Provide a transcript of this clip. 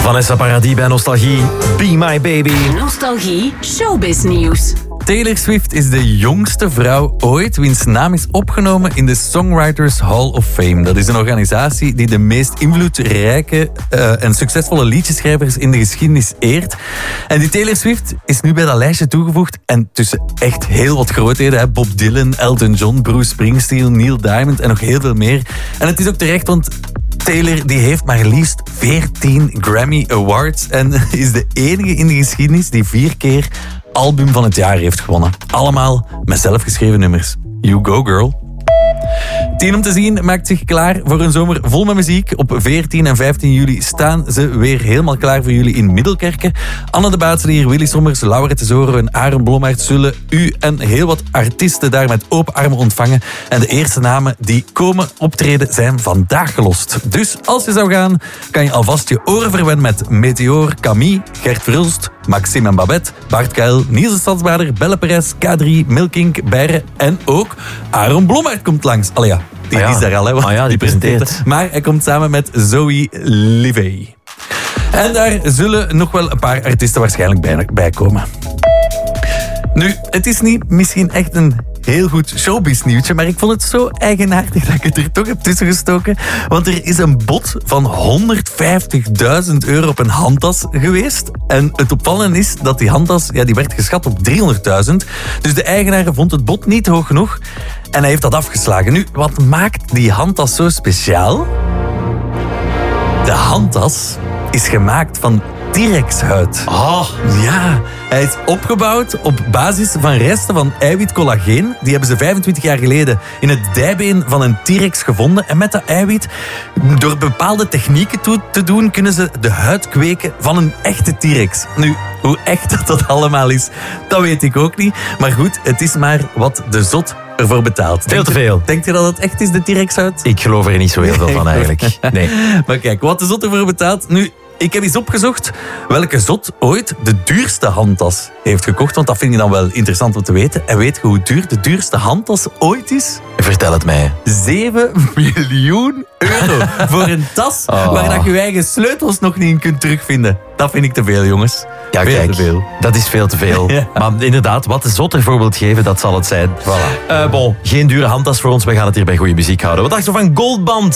Vanessa Paradis bij Nostalgie. Be My Baby. Nostalgie Showbiz Nieuws. Taylor Swift is de jongste vrouw ooit wiens naam is opgenomen in de Songwriters Hall of Fame. Dat is een organisatie die de meest invloedrijke en succesvolle liedjeschrijvers in de geschiedenis eert. En die Taylor Swift is nu bij dat lijstje toegevoegd en tussen echt heel wat grootheden. Hè? Bob Dylan, Elton John, Bruce Springsteen, Neil Diamond en nog heel veel meer. En het is ook terecht, want Taylor die heeft maar liefst 14 Grammy Awards en is de enige in de geschiedenis die 4 keer album van het jaar heeft gewonnen. Allemaal met zelfgeschreven nummers. You go, girl. 10 om te zien maakt zich klaar voor een zomer vol met muziek. Op 14 en 15 juli staan ze weer helemaal klaar voor jullie in Middelkerke. Anne de Baatselier, Willy Sommers, Laura Tesoro en Aaron Blommaert zullen u en heel wat artiesten daar met open armen ontvangen. En de eerste namen die komen optreden zijn vandaag gelost. Dus als je zou gaan, kan je alvast je oren verwennen met Meteor, Camille, Gert Verhulst, Maxime en Babette, Bart Kuil, Niels de Stadsbader, Belle Perez, K3, Milkink, Beire en ook Aaron Blommaert komt langs. Allee ja, die is daar al, hè. Die presenteert. Maar hij komt samen met Zoe Livey. En daar zullen nog wel een paar artiesten waarschijnlijk bij komen. Nu, het is niet misschien echt een heel goed showbiz nieuwtje, maar ik vond het zo eigenaardig dat ik het er toch heb tussen gestoken. Want er is een bod van €150.000 op een handtas geweest. En het opvallende is dat die handtas, die werd geschat op 300.000. Dus de eigenaar vond het bod niet hoog genoeg en hij heeft dat afgeslagen. Nu, wat maakt die handtas zo speciaal? De handtas is gemaakt van T-Rex-huid. Ja, hij is opgebouwd op basis van resten van eiwit-collageen. Die hebben ze 25 jaar geleden in het dijbeen van een T-Rex gevonden. En met dat eiwit, door bepaalde technieken te doen, kunnen ze de huid kweken van een echte T-Rex. Nu, hoe echt dat allemaal is, dat weet ik ook niet. Maar goed, het is maar wat de zot ervoor betaalt. Veel te veel. Denk je dat het echt is, de T-Rex-huid? Ik geloof er niet zo heel veel van eigenlijk. Nee. Maar kijk, wat de zot ervoor betaalt. Nu, ik heb eens opgezocht welke zot ooit de duurste handtas heeft gekocht. Want dat vind je dan wel interessant om te weten. En weet je hoe duur de duurste handtas ooit is? Vertel het mij. €7 miljoen voor een tas waar dat je je eigen sleutels nog niet in kunt terugvinden. Dat vind ik te veel, jongens. Ja, veel kijk, te veel. dat is veel te veel. Ja. Maar inderdaad, wat de zot ervoor wilt geven, dat zal het zijn. Voilà. Bon, geen dure handtas voor ons. We gaan het hier bij goede muziek houden. Wat dacht je van Goldband?